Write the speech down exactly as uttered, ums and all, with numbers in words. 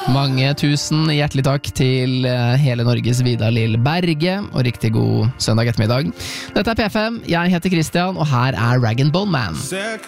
Mange tusen hjertelig takk til hele Norges Vidar Lill Berge, og riktig god søndag ettermiddag. Dette er P fem, jeg heter Christian, og her er Rag and Bone Man.